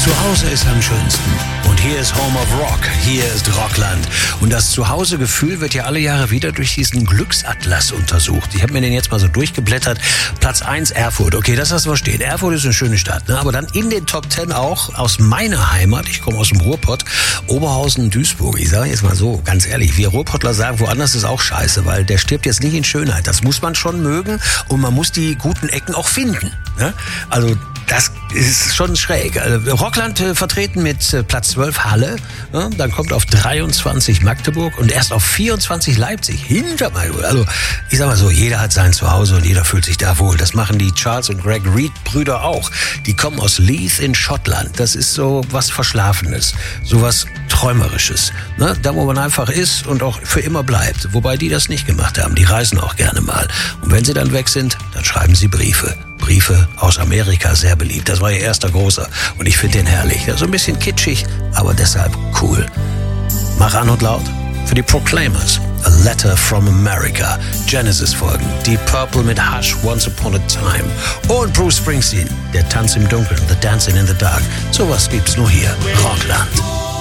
Zuhause ist am schönsten. Und hier ist Home of Rock. Hier ist Rockland. Und das Zuhausegefühl wird ja alle Jahre wieder durch diesen Glücksatlas untersucht. Ich habe mir den jetzt mal so durchgeblättert. Platz 1 Erfurt. Okay, das lassen wir stehen. Erfurt ist eine schöne Stadt, ne? Aber dann in den Top 10 auch aus meiner Heimat. Ich komme aus dem Ruhrpott. Oberhausen, Duisburg. Ich sage jetzt mal so, ganz ehrlich. Wir Ruhrpottler sagen, woanders ist auch scheiße, weil der stirbt jetzt nicht in Schönheit. Das muss man schon mögen und man muss die guten Ecken auch finden, ne? Also das ist schon schräg. Rockland vertreten mit Platz 12 Halle, ja, dann kommt auf 23 Magdeburg und erst auf 24 Leipzig. Hinter Magdeburg. Also ich sag mal so, jeder hat sein Zuhause und jeder fühlt sich da wohl. Das machen die Charles und Greg Reed Brüder auch. Die kommen aus Leith in Schottland. Das ist so was Verschlafenes, so was Träumerisches. Ne? Da, wo man einfach ist und auch für immer bleibt. Wobei die das nicht gemacht haben. Die reisen auch gerne mal. Und wenn sie dann weg sind, dann schreiben sie Briefe. Briefe aus Amerika, sehr beliebt. Das war ihr erster großer und ich finde den herrlich. So ein bisschen kitschig, aber deshalb cool. Mach an und laut für die Proclaimers. A Letter from America. Genesis folgen. Deep Purple mit Hush, Once Upon a Time. Und Bruce Springsteen, der Tanz im Dunkeln, The Dancing in the Dark. Sowas gibt's nur hier. Rockland.